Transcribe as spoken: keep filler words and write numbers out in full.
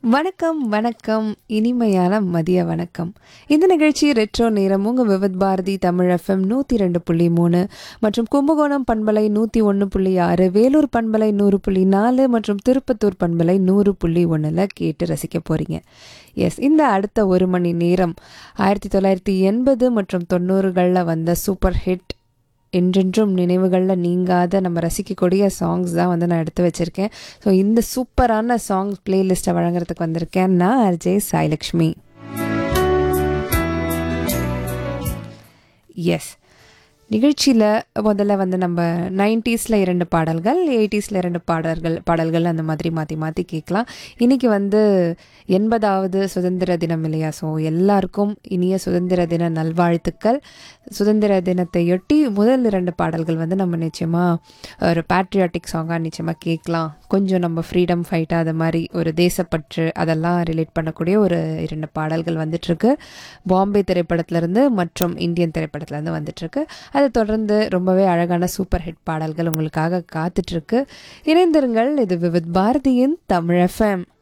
வணக்கம் வணக்கம் இனிமையான மதிய வணக்கம். இந்த நிகழ்ச்சி ரெட்ரோ நேரம் உங்கள் விவித் பாரதி தமிழ் எஃப்எம் நூற்றி ரெண்டு புள்ளி மூணு மற்றும் கும்பகோணம் பண்பலை நூற்றி ஒன்று புள்ளி ஆறு, வேலூர் பண்பலை நூறு புள்ளி நாலு மற்றும் திருப்பத்தூர் பண்பலை நூறு புள்ளி ஒன்றில் கேட்டு ரசிக்க போகிறீங்க. எஸ், இந்த அடுத்த ஒரு மணி நேரம் ஆயிரத்தி தொள்ளாயிரத்தி எண்பது மற்றும் தொண்ணூறுகளில் வந்த சூப்பர் ஹிட், என்றென்றும் நினைவுகளில் நீங்காத நம்ம ரசிக்கக்கூடிய சாங்ஸ் தான் வந்து நான் எடுத்து வச்சுருக்கேன். ஸோ இந்த சூப்பரான சாங்ஸ் பிளேலிஸ்ட்டை வழங்குறதுக்கு வந்திருக்கேன் நான் ஆர்ஜே சாய்லக்ஷ்மி. எஸ், நிகழ்ச்சியில் முதல்ல வந்து நம்ம நைன்டீஸில் இரண்டு பாடல்கள், எயிட்டிஸில் இரண்டு பாடல்கள் பாடல்கள் அந்த மாதிரி மாற்றி மாற்றி கேட்கலாம். இன்றைக்கி வந்து எண்பதாவது சுதந்திர தினம் இல்லையா? ஸோ எல்லாருக்கும் இனிய சுதந்திர தின நல்வாழ்த்துக்கள். சுதந்திர தினத்தையொட்டி முதல் இரண்டு பாடல்கள் வந்து நம்ம நிச்சயமாக ஒரு பேட்ரியாட்டிக் சாங்காக நிச்சயமாக கேட்கலாம். கொஞ்சம் நம்ம ஃப்ரீடம் ஃபைட்டாக அது மாதிரி ஒரு தேசப்பற்று அதெல்லாம் ரிலேட் பண்ணக்கூடிய ஒரு இரண்டு பாடல்கள் வந்துட்டுருக்கு. பாம்பே திரைப்படத்துலேருந்து மற்றும் இந்தியன் திரைப்படத்துலேருந்து வந்துட்டுருக்கு. அதை தொடர்ந்து ரொம்பவே அழகான சூப்பர் ஹிட் பாடல்கள் உங்களுக்காக காத்துட்ருக்கு. இணைந்திருங்கள். இது விவித் பாரதியின் தமிழ் எஃப்எம்.